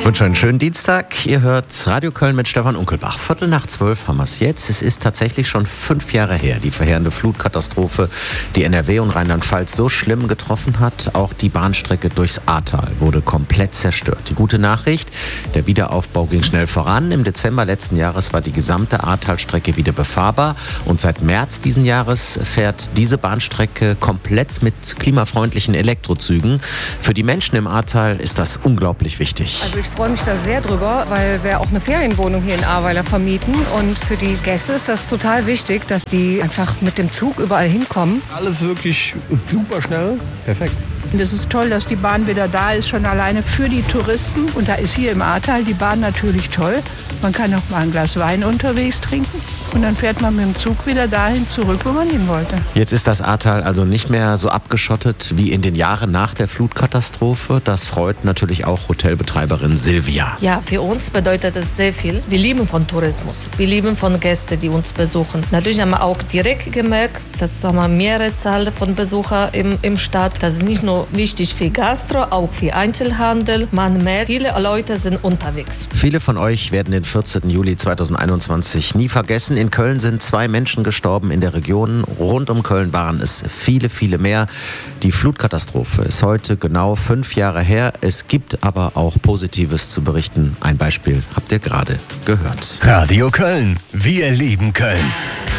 Ich wünsche einen schönen Dienstag. Ihr hört Radio Köln mit Stefan Unkelbach. 11:15 haben wir es jetzt. Es ist tatsächlich schon 5 Jahre her. Die verheerende Flutkatastrophe, die NRW und Rheinland-Pfalz so schlimm getroffen hat. Auch die Bahnstrecke durchs Ahrtal wurde komplett zerstört. Die gute Nachricht, der Wiederaufbau ging schnell voran. Im Dezember letzten Jahres war die gesamte Ahrtalstrecke wieder befahrbar. Und seit März diesen Jahres fährt diese Bahnstrecke komplett mit klimafreundlichen Elektrozügen. Für die Menschen im Ahrtal ist das unglaublich wichtig. Also ich freue mich da sehr drüber, weil wir auch eine Ferienwohnung hier in Ahrweiler vermieten. Und für die Gäste ist das total wichtig, dass die einfach mit dem Zug überall hinkommen. Alles wirklich super schnell, perfekt. Und es ist toll, dass die Bahn wieder da ist, schon alleine für die Touristen. Und da ist hier im Ahrtal die Bahn natürlich toll. Man kann auch mal ein Glas Wein unterwegs trinken. Und dann fährt man mit dem Zug wieder dahin zurück, wo man hin wollte. Jetzt ist das Ahrtal also nicht mehr so abgeschottet wie in den Jahren nach der Flutkatastrophe. Das freut natürlich auch Hotelbetreiberin Silvia. Ja, für uns bedeutet es sehr viel. Wir lieben von Tourismus. Wir lieben von Gästen, die uns besuchen. Natürlich haben wir auch direkt gemerkt, dass mehrere Zahl von Besuchern im Stadt. Das ist nicht nur wichtig für Gastro, auch für Einzelhandel. Man merkt, viele Leute sind unterwegs. Viele von euch werden den 14. Juli 2021 nie vergessen. In Köln sind 2 Menschen gestorben, in der Region rund um Köln waren es viele, viele mehr. Die Flutkatastrophe ist heute genau 5 Jahre her. Es gibt aber auch Positives zu berichten. Ein Beispiel habt ihr gerade gehört. Radio Köln. Wir lieben Köln.